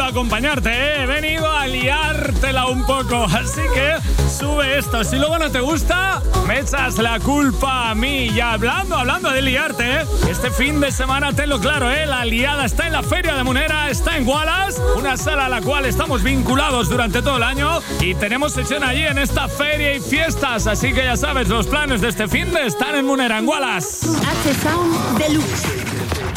a acompañarte, he venido a liártela un poco. Así que sube esto. Si luego no te gusta, me echas la culpa a mí. Y hablando de liarte, este fin de semana tenlo claro, la liada está en la Feria de Munera, está en Wallace, una sala a la cual estamos vinculados durante todo el año y tenemos sesión allí en esta feria y fiestas. Así que ya sabes, los planes de este fin de están en Munera, en Wallace. H-Sound Deluxe.